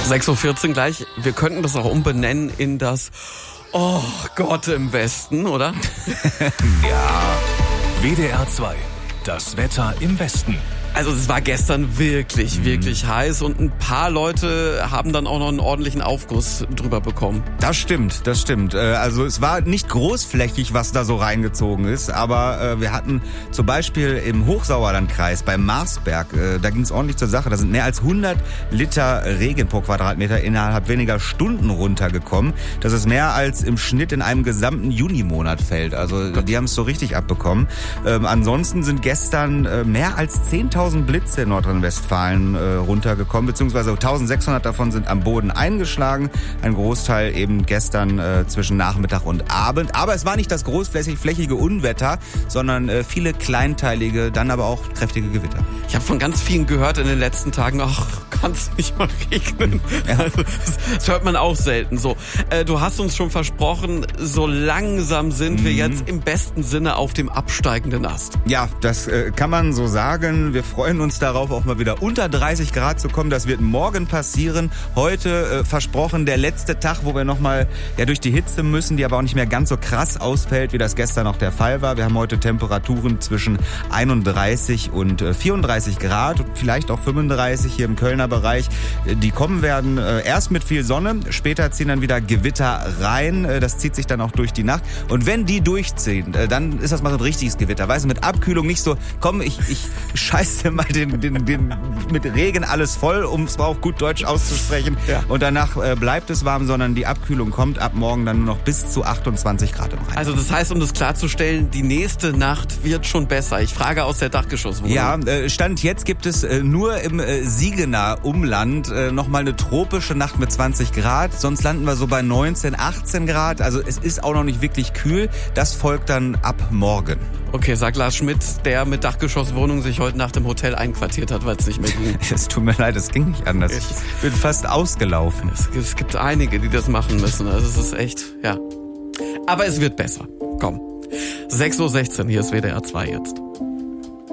6.14 Uhr gleich. Wir könnten das auch umbenennen in das Oh Gott im Westen, oder? Ja. WDR 2. Das Wetter im Westen. Also es war gestern wirklich heiß und ein paar Leute haben dann auch noch einen ordentlichen Aufguss drüber bekommen. Das stimmt. Also es war nicht großflächig, was da so reingezogen ist, aber wir hatten zum Beispiel im Hochsauerlandkreis beim Marsberg, da ging es ordentlich zur Sache. Da sind mehr als 100 Liter Regen pro Quadratmeter innerhalb weniger Stunden runtergekommen. Das ist mehr als im Schnitt in einem gesamten Junimonat fällt. Also die haben es so richtig abbekommen. Ansonsten sind gestern mehr als 10.000 Blitze in Nordrhein-Westfalen runtergekommen, beziehungsweise 1.600 davon sind am Boden eingeschlagen. Ein Großteil eben gestern zwischen Nachmittag und Abend. Aber es war nicht das großflächige Unwetter, sondern viele kleinteilige, dann aber auch kräftige Gewitter. Ich habe von ganz vielen gehört in den letzten Tagen, kann es nicht mal regnen. Ja. Also, das hört man auch selten. So, du hast uns schon versprochen, so langsam sind wir jetzt im besten Sinne auf dem absteigenden Ast. Ja, das kann man so sagen. Wir freuen uns darauf, auch mal wieder unter 30 Grad zu kommen. Das wird morgen passieren. Heute versprochen der letzte Tag, wo wir nochmal durch die Hitze müssen, die aber auch nicht mehr ganz so krass ausfällt, wie das gestern noch der Fall war. Wir haben heute Temperaturen zwischen 31 und 34 Grad, vielleicht auch 35 hier im Kölner Bereich. Die kommen werden erst mit viel Sonne, später ziehen dann wieder Gewitter rein. Das zieht sich dann auch durch die Nacht. Und wenn die durchziehen, dann ist das mal so ein richtiges Gewitter. Weißt du, mit Abkühlung nicht so, komm, ich scheiße mal mit Regen alles voll, um es auf gut Deutsch auszusprechen. Ja. Und danach bleibt es warm, sondern die Abkühlung kommt ab morgen dann nur noch bis zu 28 Grad im Rhein. Also das heißt, um das klarzustellen, die nächste Nacht wird schon besser. Ich frage aus der Dachgeschosswohnung. Ja, Stand jetzt gibt es nur im Siegener Umland nochmal eine tropische Nacht mit 20 Grad. Sonst landen wir so bei 19, 18 Grad. Also es ist auch noch nicht wirklich kühl. Das folgt dann ab morgen. Okay, sagt Lars Schmidt, der mit Dachgeschosswohnung sich heute Nacht im Hotel einquartiert hat, weil es nicht mehr ging. Es tut mir leid, es ging nicht anders. Ich bin fast ausgelaufen. Es gibt einige, die das machen müssen. Also es ist echt, ja. Aber es wird besser. Komm. 6.16 Uhr, hier ist WDR 2 jetzt.